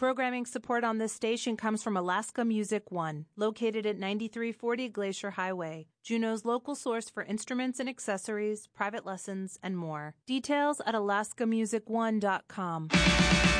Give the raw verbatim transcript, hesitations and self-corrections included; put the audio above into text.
Programming support on this station comes from Alaska Music One, located at ninety-three forty Glacier Highway, Juneau's local source for instruments and accessories, private lessons, and more. Details at alaska music one dot com.